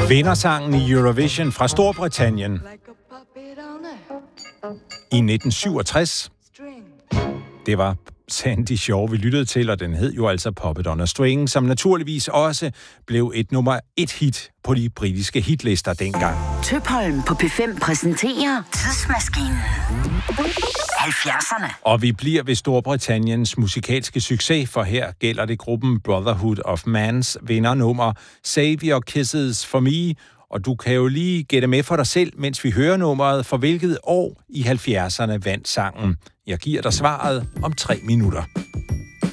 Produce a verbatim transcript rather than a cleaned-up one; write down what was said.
Vindersangen i Eurovision fra Storbritannien i nitten syvogtres. Det var Sandy Shaw, vi lyttede til, og den hed jo altså Puppet on a String, som naturligvis også blev et nummer et hit på de britiske hitlister dengang. Tøpholm på P fem præsenterer Tidsmaskinen. halvfjerdserne. Og vi bliver ved Storbritanniens musikalske succes, for her gælder det gruppen Brotherhood of Man's vindernummer Save Your Kisses for Me. Og du kan jo lige gætte med for dig selv, mens vi hører nummeret, for hvilket år i halvfjerdserne vandt sangen. Jeg giver dig svaret om tre minutter.